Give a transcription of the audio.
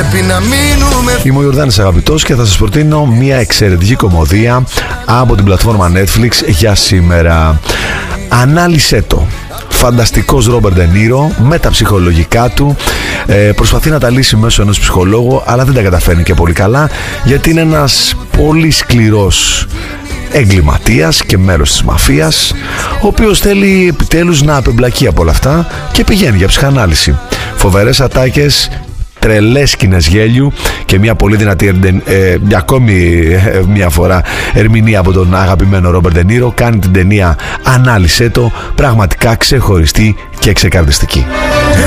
πρέπει να μείνουμε. Είμαι ο Ιορδάνης Αγαπητός και θα σας προτείνω μια εξαιρετική κομμωδία από την πλατφόρμα Netflix για σήμερα. Ανάλυσέ το. Φανταστικός Ρόμπερτ Ντε Νίρο με τα ψυχολογικά του, προσπαθεί να τα λύσει μέσω ενός ψυχολόγου, αλλά δεν τα καταφέρνει και πολύ καλά, γιατί είναι ένας πολύ σκληρός εγκληματίας και μέρος της μαφίας, ο οποίος θέλει επιτέλους να απεμπλακεί από όλα αυτά και πηγαίνει για ψυχανάλυση. Φοβερές ατάκες, τρελές σκηνές γέλιου και μια πολύ δυνατή ακόμη μια φορά ερμηνεία από τον αγαπημένο Ρόμπερτ Ντε Νίρο κάνει την ταινία Ανάλυσέ το πραγματικά ξεχωριστή και ξεκαρδιστική.